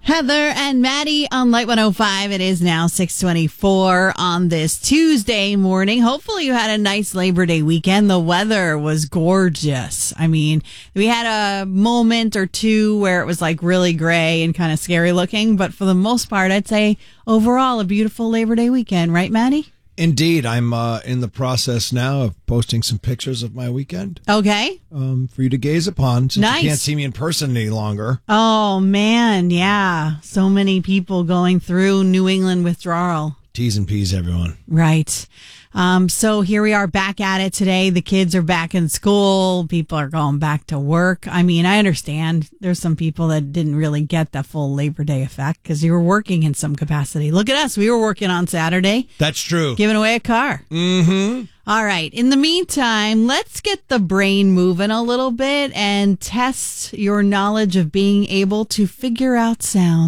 Heather and Maddie on Light 105. It is now 6:24 on this Tuesday morning. Hopefully you had a nice Labor Day weekend. The weather was gorgeous. I mean, we had a moment or two where it was like really gray and kind of scary looking, but for the most part, I'd say overall a beautiful Labor Day weekend. Right, Maddie? Indeed. I'm in the process now of posting some pictures of my weekend. Okay. For you to gaze upon, since Nice. you can't see me in person any longer. Oh, man. Yeah. So many people going through New England withdrawal. T's and P's, everyone. Right. So here we are back at it today. The kids are back in school. People are going back to work. I mean, I understand there's some people that didn't really get the full Labor Day effect because you were working in some capacity. Look at us. We were working on Saturday. That's true. Giving away a car. Mm-hmm. All right. In the meantime, let's get the brain moving a little bit and test your knowledge of being able to figure out sound.